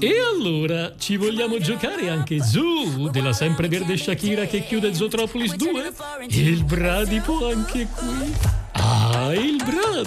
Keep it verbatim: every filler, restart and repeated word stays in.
E allora, ci vogliamo giocare anche Zoo della sempreverde Shakira che chiude Zootropolis due? Il bradipo anche qui. Ah, il bradipo!